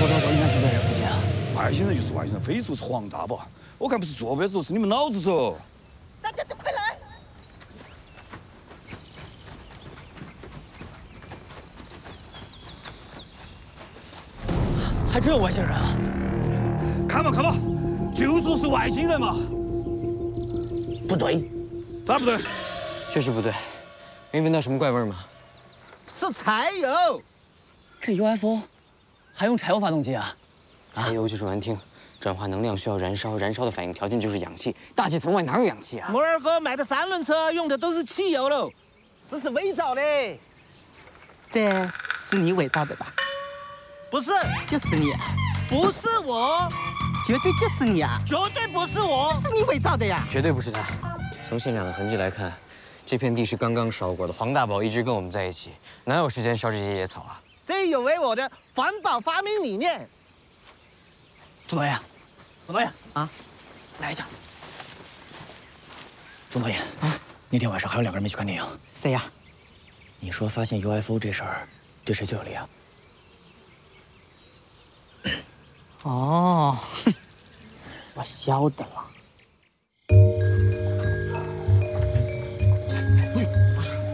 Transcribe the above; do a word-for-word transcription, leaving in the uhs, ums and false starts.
说高手应该就在这附近啊。 外星人就是外星人，非洲是黄大宝。我看不是坐标轴，是你们脑子轴。 大家都快来！ 还真有外星人啊！ 看吧看吧，就说是外星人嘛。 不对， 咋不对？ 确实不对，没闻到什么怪味吗？ 是柴油。 这 U F O 还用柴油发动机啊？ 柴油就是烷烃，转化能量需要燃烧，燃烧的反应条件就是氧气。大气层外哪有氧气啊？ 摩尔哥买的三轮车用的都是汽油喽，这是伪造的。 这是你伪造的吧？ 不是， 就是你， 不是我， 绝对就是你啊！ 绝对不是我， 是你伪造的呀！ 绝对不是他。从现场的痕迹来看，这片地是刚刚烧过的。黄大宝一直跟我们在一起，哪有时间烧这些野草啊？ 这有违我的环保发明理念。 总导演，总导演啊， 来一下。总导演啊，那天晚上还有两个人没去看电影。 谁呀？ 你说发现 U F O 这事儿对谁最有利啊？ 哦，我晓得了。